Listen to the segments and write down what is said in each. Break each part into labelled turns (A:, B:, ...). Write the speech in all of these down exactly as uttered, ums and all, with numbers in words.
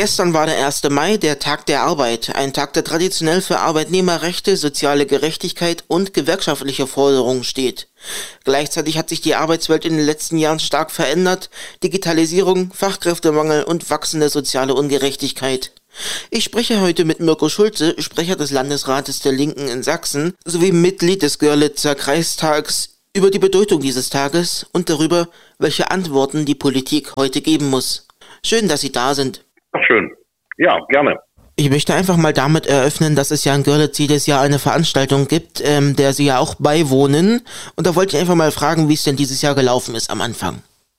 A: Gestern war der erste Mai, der Tag der Arbeit, ein Tag, der traditionell für Arbeitnehmerrechte, soziale Gerechtigkeit und gewerkschaftliche Forderungen steht. Gleichzeitig hat sich die Arbeitswelt in den letzten Jahren stark verändert: Digitalisierung, Fachkräftemangel und wachsende soziale Ungerechtigkeit. Ich spreche heute mit Mirko Schulze, Sprecher des Landesrates der Linken in Sachsen, sowie Mitglied des Görlitzer Kreistags, über die Bedeutung dieses Tages und darüber, welche Antworten die Politik heute geben muss. Schön, dass Sie da sind.
B: Ach, schön. Ja, gerne.
A: Ich möchte einfach mal damit eröffnen, dass es ja in Görlitz jedes Jahr eine Veranstaltung gibt, ähm, der Sie ja auch beiwohnen. Und da wollte ich einfach mal fragen, wie es denn dieses Jahr gelaufen ist am Anfang.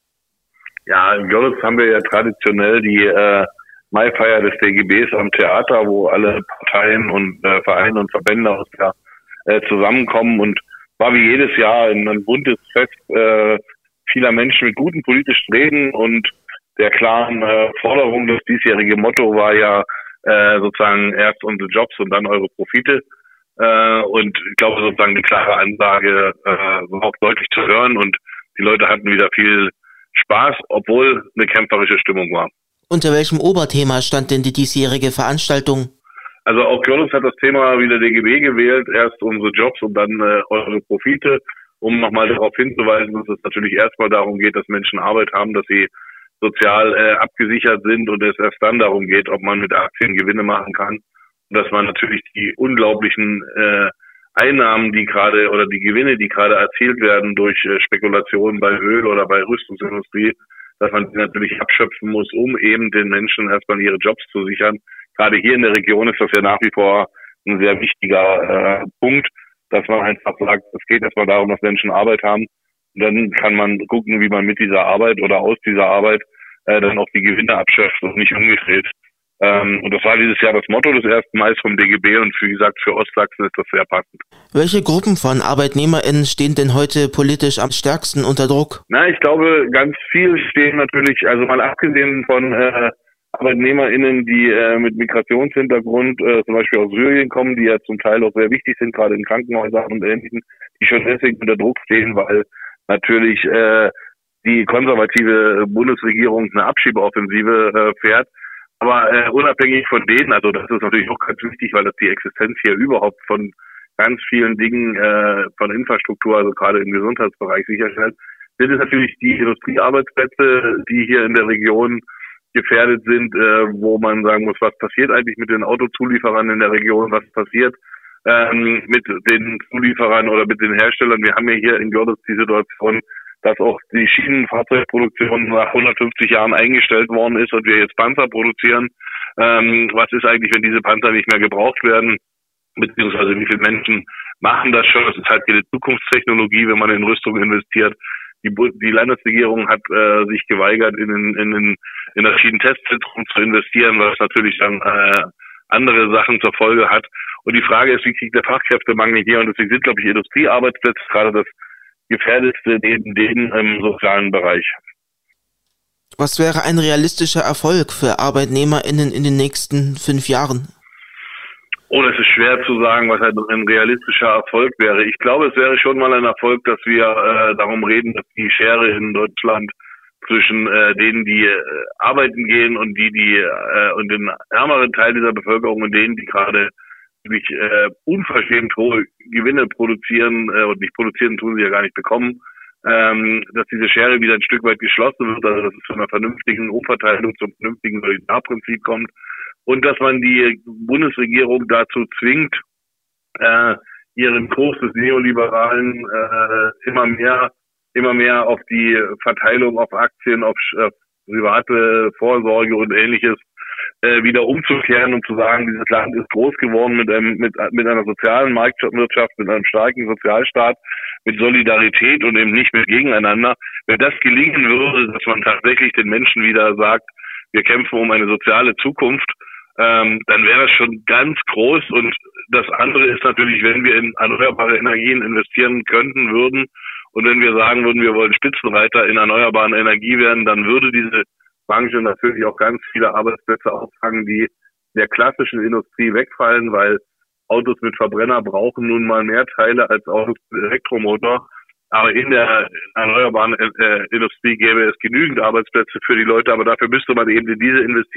B: Ja, in Görlitz haben wir ja traditionell die äh, Maifeier des D G Bs am Theater, wo alle Parteien und äh, Vereine und Verbände aus der äh, zusammenkommen, und war wie jedes Jahr ein, ein buntes Fest äh, vieler Menschen mit guten politischen Reden und der klaren äh, Forderung. Das diesjährige Motto war ja äh, sozusagen erst unsere Jobs und dann eure Profite. Äh, und ich glaube sozusagen die klare Ansage äh, war auch deutlich zu hören, und die Leute hatten wieder viel Spaß, obwohl eine kämpferische Stimmung war.
A: Unter welchem Oberthema stand denn die diesjährige Veranstaltung?
B: Also auch Görlitz hat das Thema wie der D G B gewählt, erst unsere Jobs und dann äh, eure Profite, um nochmal darauf hinzuweisen, dass es natürlich erstmal darum geht, dass Menschen Arbeit haben, dass sie sozial äh, abgesichert sind, und es erst dann darum geht, ob man mit Aktien Gewinne machen kann, und dass man natürlich die unglaublichen äh, Einnahmen, die gerade oder die Gewinne, die gerade erzielt werden durch äh, Spekulationen bei Öl oder bei Rüstungsindustrie, dass man die natürlich abschöpfen muss, um eben den Menschen erstmal ihre Jobs zu sichern. Gerade hier in der Region ist das ja nach wie vor ein sehr wichtiger äh, Punkt, dass man einfach sagt, es geht erstmal darum, dass Menschen Arbeit haben. Und dann kann man gucken, wie man mit dieser Arbeit oder aus dieser Arbeit äh, dann auch die Gewinne abschöpft und nicht umgedreht. Ähm, und das war dieses Jahr das Motto des ersten Mai vom D G B, und wie gesagt, für Ostsachsen ist das sehr passend.
A: Welche Gruppen von ArbeitnehmerInnen stehen denn heute politisch am stärksten unter Druck?
B: Na, ich glaube, ganz viel stehen natürlich, also mal abgesehen von äh, ArbeitnehmerInnen, die äh, mit Migrationshintergrund äh, zum Beispiel aus Syrien kommen, die ja zum Teil auch sehr wichtig sind, gerade in Krankenhäusern und Ähnlichem, die schon deswegen unter Druck stehen, weil natürlich äh, die konservative Bundesregierung eine Abschiebeoffensive äh, fährt. Aber äh, unabhängig von denen, also das ist natürlich auch ganz wichtig, weil das die Existenz hier überhaupt von ganz vielen Dingen äh, von Infrastruktur, also gerade im Gesundheitsbereich sicherstellt, sind es natürlich die Industriearbeitsplätze, die hier in der Region gefährdet sind, äh, wo man sagen muss, was passiert eigentlich mit den Autozulieferern in der Region, was passiert ähm, mit den Zulieferern oder mit den Herstellern. Wir haben ja hier in Görlitz die Situation, dass auch die Schienenfahrzeugproduktion nach hundertfünfzig Jahren eingestellt worden ist und wir jetzt Panzer produzieren. Ähm, was ist eigentlich, wenn diese Panzer nicht mehr gebraucht werden? Beziehungsweise wie viele Menschen machen das schon? Das ist halt eine Zukunftstechnologie, wenn man in Rüstung investiert. Die, die Landesregierung hat äh, sich geweigert, in, in, in, in das Schienentestzentrum zu investieren, was natürlich dann äh, andere Sachen zur Folge hat. Und die Frage ist, wie kriegt der Fachkräftemangel hier? Und deswegen sind, glaube ich, Industriearbeitsplätze gerade das gefährdetste neben denen im sozialen Bereich.
A: Was wäre ein realistischer Erfolg für ArbeitnehmerInnen in den nächsten fünf Jahren?
B: Oh, das ist schwer zu sagen, was halt ein realistischer Erfolg wäre. Ich glaube, es wäre schon mal ein Erfolg, dass wir äh, darum reden, dass die Schere in Deutschland zwischen äh, denen, die äh, arbeiten gehen und die, die äh, und den ärmeren Teil dieser Bevölkerung und denen, die gerade wirklich äh, unverschämt hohe Gewinne produzieren äh, und nicht produzieren, tun sie ja gar nicht bekommen, ähm, dass diese Schere wieder ein Stück weit geschlossen wird, also dass es zu einer vernünftigen Umverteilung, zum vernünftigen Solidarprinzip kommt, und dass man die Bundesregierung dazu zwingt, äh, ihren Kurs des Neoliberalen äh, immer mehr immer mehr auf die Verteilung auf Aktien, auf, auf private Vorsorge und Ähnliches äh, wieder umzukehren und zu sagen, dieses Land ist groß geworden mit einem mit mit einer sozialen Marktwirtschaft, mit einem starken Sozialstaat, mit Solidarität und eben nicht mit Gegeneinander. Wenn das gelingen würde, dass man tatsächlich den Menschen wieder sagt, wir kämpfen um eine soziale Zukunft, ähm, dann wäre das schon ganz groß. Und das andere ist natürlich, wenn wir in erneuerbare Energien investieren könnten würden und wenn wir sagen würden, wir wollen Spitzenreiter in erneuerbaren Energie werden, dann würde diese Branche natürlich auch ganz viele Arbeitsplätze auffangen, die der klassischen Industrie wegfallen, weil Autos mit Verbrenner brauchen nun mal mehr Teile als Autos mit Elektromotor. Aber in der erneuerbaren äh, Industrie gäbe es genügend Arbeitsplätze für die Leute, aber dafür müsste man eben in diese Industrie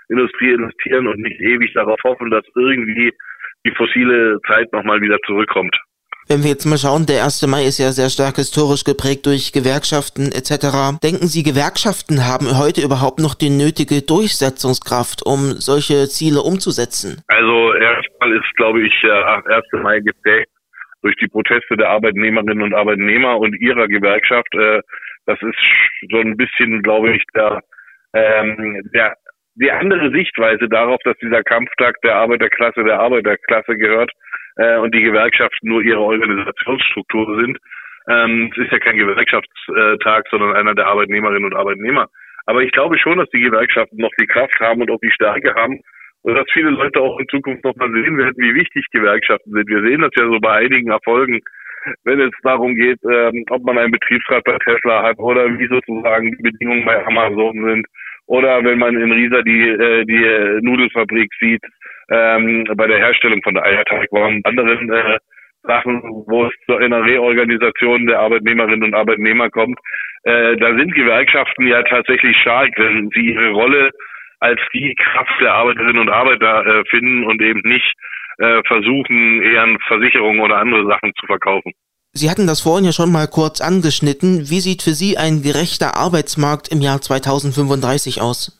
B: Industrie investieren und nicht ewig darauf hoffen, dass irgendwie die fossile Zeit nochmal wieder zurückkommt.
A: Wenn wir jetzt mal schauen, der erste Mai ist ja sehr stark historisch geprägt durch Gewerkschaften et cetera. Denken Sie, Gewerkschaften haben heute überhaupt noch die nötige Durchsetzungskraft, um solche Ziele umzusetzen?
B: Also erstmal ist, glaube ich, der erste Mai geprägt durch die Proteste der Arbeitnehmerinnen und Arbeitnehmer und ihrer Gewerkschaft. Das ist so ein bisschen, glaube ich, der, ähm, der die andere Sichtweise darauf, dass dieser Kampftag der Arbeiterklasse der Arbeiterklasse gehört äh, und die Gewerkschaften nur ihre Organisationsstruktur sind. Ähm, es ist ja kein Gewerkschaftstag, sondern einer der Arbeitnehmerinnen und Arbeitnehmer. Aber ich glaube schon, dass die Gewerkschaften noch die Kraft haben und auch die Stärke haben und dass viele Leute auch in Zukunft noch mal sehen werden, wie wichtig Gewerkschaften sind. Wir sehen das ja so bei einigen Erfolgen, wenn es darum geht, ähm, ob man einen Betriebsrat bei Tesla hat oder wie sozusagen die Bedingungen bei Amazon sind. Oder wenn man in Riesa die äh, die Nudelfabrik sieht, ähm, bei der Herstellung von der Eierteigwaren und anderen äh, Sachen, wo es zu einer Reorganisation der Arbeitnehmerinnen und Arbeitnehmer kommt, äh, da sind Gewerkschaften ja tatsächlich stark, wenn sie ihre Rolle als die Kraft der Arbeiterinnen und Arbeiter äh, finden und eben nicht äh, versuchen, eher Versicherungen oder andere Sachen zu verkaufen.
A: Sie hatten das vorhin ja schon mal kurz angeschnitten. Wie sieht für Sie ein gerechter Arbeitsmarkt im Jahr zweitausendfünfunddreißig aus?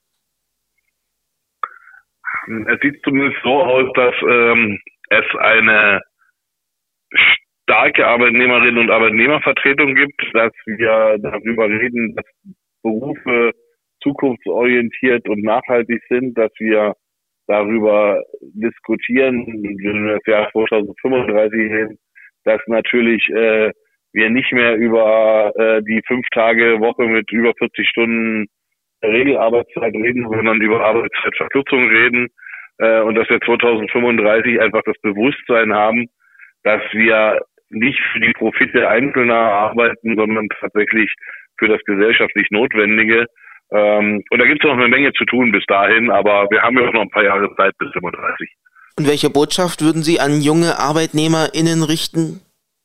B: Es sieht zumindest so aus, dass ähm, es eine starke Arbeitnehmerinnen- und Arbeitnehmervertretung gibt, dass wir darüber reden, dass Berufe zukunftsorientiert und nachhaltig sind, dass wir darüber diskutieren, wenn wir das Jahr zweitausendfünfunddreißig reden, dass natürlich äh, wir nicht mehr über äh, die fünf Tage Woche mit über vierzig Stunden Regelarbeitszeit reden, sondern über Arbeitszeitverkürzung reden äh, und dass wir zweitausendfünfunddreißig einfach das Bewusstsein haben, dass wir nicht für die Profite Einzelner arbeiten, sondern tatsächlich für das gesellschaftlich Notwendige. Ähm, und da gibt es noch eine Menge zu tun bis dahin, aber wir haben ja auch noch ein paar Jahre Zeit bis fünfunddreißig.
A: Und welche Botschaft würden Sie an junge ArbeitnehmerInnen richten?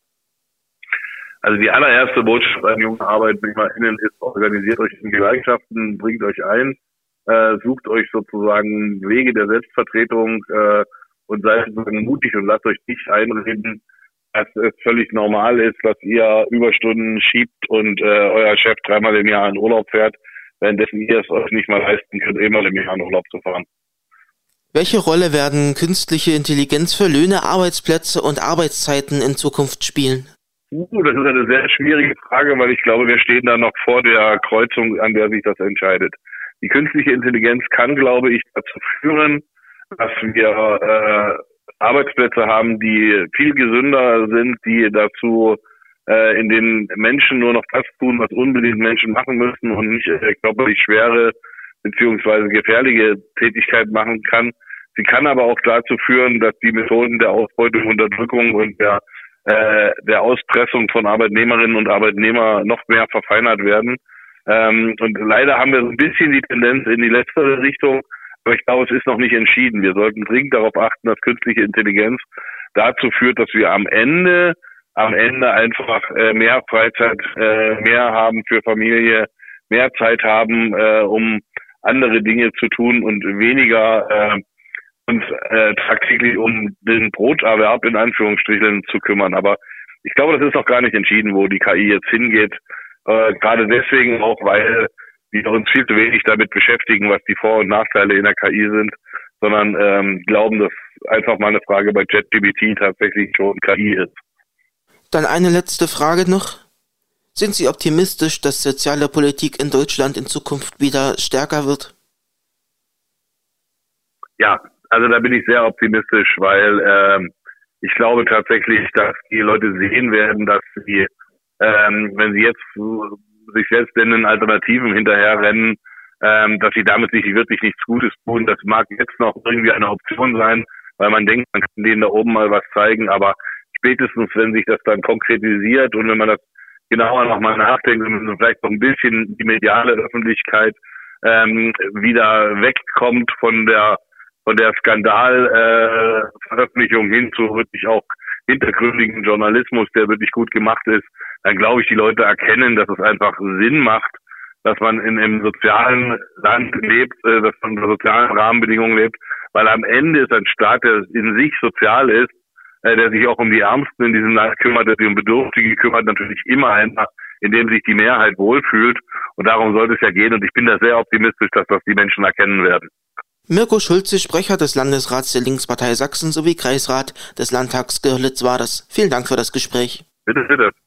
B: Also die allererste Botschaft an junge ArbeitnehmerInnen ist, organisiert euch in Gewerkschaften, bringt euch ein, äh, sucht euch sozusagen Wege der Selbstvertretung äh, und seid mutig und lasst euch nicht einreden, dass es völlig normal ist, dass ihr Überstunden schiebt und äh, euer Chef dreimal im Jahr in Urlaub fährt, währenddessen ihr es euch nicht mal leisten könnt, einmal im Jahr in Urlaub zu fahren.
A: Welche Rolle werden künstliche Intelligenz für Löhne, Arbeitsplätze und Arbeitszeiten in Zukunft spielen?
B: Uh, das ist eine sehr schwierige Frage, weil ich glaube, wir stehen da noch vor der Kreuzung, an der sich das entscheidet. Die künstliche Intelligenz kann, glaube ich, dazu führen, dass wir äh, Arbeitsplätze haben, die viel gesünder sind, die dazu äh, in den Menschen nur noch das tun, was unbedingt Menschen machen müssen und nicht äh, körperlich schwere beziehungsweise gefährliche Tätigkeit machen kann. Sie kann aber auch dazu führen, dass die Methoden der Ausbeutung, Unterdrückung und der äh, der Auspressung von Arbeitnehmerinnen und Arbeitnehmern noch mehr verfeinert werden. Ähm, und leider haben wir so ein bisschen die Tendenz in die letztere Richtung, aber ich glaube, es ist noch nicht entschieden. Wir sollten dringend darauf achten, dass künstliche Intelligenz dazu führt, dass wir am Ende am Ende einfach äh, mehr Freizeit, äh, mehr haben für Familie, mehr Zeit haben, äh, um andere Dinge zu tun und weniger äh, uns äh, tagtäglich um den Broterwerb in Anführungsstrichen zu kümmern. Aber ich glaube, das ist noch gar nicht entschieden, wo die K I jetzt hingeht. Äh, gerade deswegen auch, weil wir uns viel zu wenig damit beschäftigen, was die Vor- und Nachteile in der K I sind, sondern ähm, glauben, dass einfach mal eine Frage bei ChatGPT tatsächlich schon K I ist.
A: Dann eine letzte Frage noch. Sind Sie optimistisch, dass soziale Politik in Deutschland in Zukunft wieder stärker wird?
B: Ja, also da bin ich sehr optimistisch, weil ähm, ich glaube tatsächlich, dass die Leute sehen werden, dass sie, ähm, wenn sie jetzt sich selbst in den Alternativen hinterherrennen, ähm, dass sie damit sich wirklich nichts Gutes tun. Das mag jetzt noch irgendwie eine Option sein, weil man denkt, man kann denen da oben mal was zeigen, aber spätestens, wenn sich das dann konkretisiert und wenn man das genauer nochmal nachdenkt und vielleicht noch ein bisschen die mediale Öffentlichkeit ähm, wieder wegkommt von der von der Skandalveröffentlichung äh, hin zu wirklich auch hintergründigen Journalismus, der wirklich gut gemacht ist, dann glaube ich, die Leute erkennen, dass es einfach Sinn macht, dass man in einem sozialen Land lebt, äh, dass man unter sozialen Rahmenbedingungen lebt, weil am Ende ist ein Staat, der in sich sozial ist, äh, der sich auch um die Ärmsten in diesem Land kümmert, der sich um Bedürftige kümmert, natürlich immer einfach, in dem sich die Mehrheit wohlfühlt. Und darum sollte es ja gehen. Und ich bin da sehr optimistisch, dass das die Menschen erkennen werden.
A: Mirko Schulze, Sprecher des Landesrats der Linkspartei Sachsen sowie Kreisrat des Landtags Görlitz war das. Vielen Dank für das Gespräch.
B: Bitte, bitte.